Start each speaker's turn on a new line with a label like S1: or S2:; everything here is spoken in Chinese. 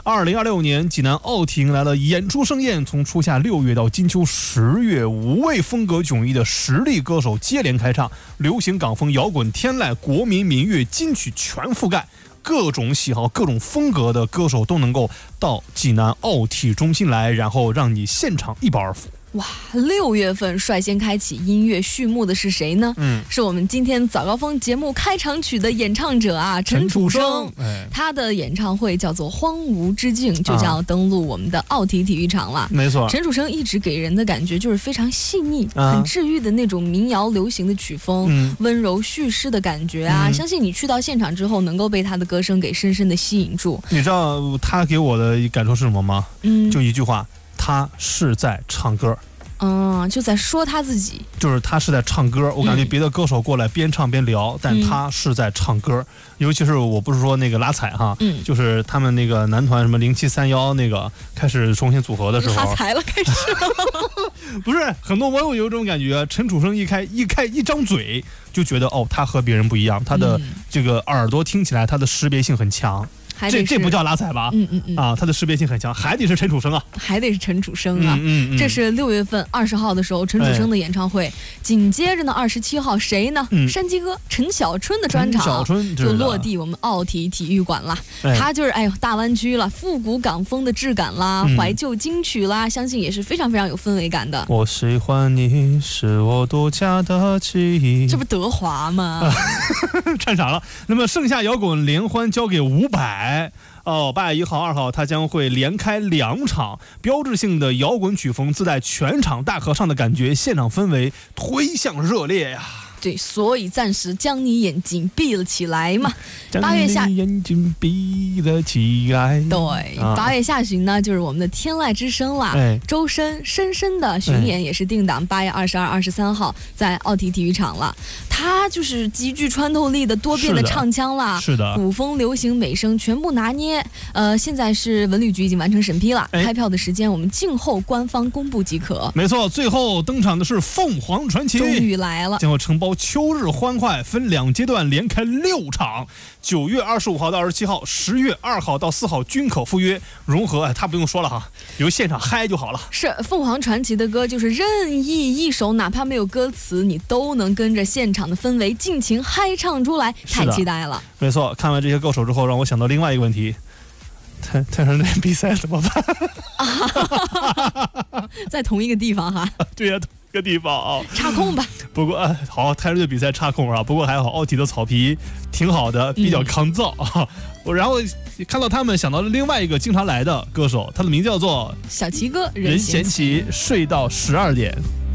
S1: 2026年，济南奥体迎来了演出盛宴，从初夏6月到金秋10月，5位风格迥异的实力歌手接连开唱，流行、港风、摇滚、天籁、国民民乐、金曲全覆盖。各种喜好、各种风格的歌手都能够到济南奥体中心来，然后让你现场一饱耳福。
S2: 哇，6月份率先开启音乐序幕的是谁呢？是我们今天早高峰节目开场曲的演唱者啊，陈楚生。他的演唱会叫做《荒芜之境》，就将要登陆我们的奥体体育场了。
S1: 没错，
S2: 陈楚生一直给人的感觉就是非常细腻、很治愈的那种民谣流行的曲风，温柔叙事的感觉啊。相信你去到现场之后，能够被他的歌声给深深的吸引住。
S1: 你知道他给我的感受是什么吗？就一句话。他是在唱歌，
S2: 就在说他自己，
S1: 就是他是在唱歌。我感觉别的歌手过来边唱边聊，但他是在唱歌。尤其是我不是说那个拉踩哈，就是他们那个男团什么0731那个开始重新组合的时候，
S2: 拉踩了开始，
S1: 不是很多网友有这种感觉，陈楚生一张嘴就觉得他和别人不一样，他的这个耳朵听起来他的识别性很强。这不叫拉踩吧？他的识别性很强，还得是陈楚生啊，
S2: 这是6月份20号的时候，陈楚生的演唱会。紧接着呢，27号谁呢？山鸡哥陈小春的专场就落地我们奥体体育馆了。他就是大湾区了，复古港风的质感啦，怀旧金曲啦，相信也是非常非常有氛围感的。
S1: 我喜欢你是我独家的记忆，
S2: 这不德华吗？
S1: 串场了。那么盛夏摇滚联欢交给伍佰。8月1号、2号，他将会连开2场，标志性的摇滚曲风自带全场大合唱的感觉，现场氛围推向热烈呀。
S2: 对，所以暂时将你眼睛闭了起来嘛。8月下
S1: 眼睛闭了起来。
S2: 对，8月下旬呢，就是我们的天籁之声啦。周深的巡演也是定档8月22、23号在奥体体育场了。他就是极具穿透力的多变的唱腔啦，
S1: 是的，
S2: 古风、流行、美声全部拿捏。现在是文旅局已经完成审批了，开票的时间我们静候官方公布即可。
S1: 没错，最后登场的是凤凰传奇，
S2: 终于来了，
S1: 将会承包秋日欢快，分2阶段连开6场，9月25号到27号，10月2号到4号均可赴约。融合他不用说了哈，由现场嗨就好了。
S2: 是凤凰传奇的歌，就是任意一首，哪怕没有歌词，你都能跟着现场的氛围尽情嗨唱出来，太期待了。
S1: 没错，看完这些歌手之后，让我想到另外一个问题。泰山那比赛怎么办？
S2: 在同一个地方哈。
S1: 对呀，同一个地方啊。
S2: 插空吧。
S1: 不过好，泰山队比赛插空啊，不过还好，奥体的草皮挺好的，比较抗造啊。我然后看到他们，想到了另外一个经常来的歌手，他的名字叫做
S2: 小齐哥，
S1: 任贤齐，睡到12点。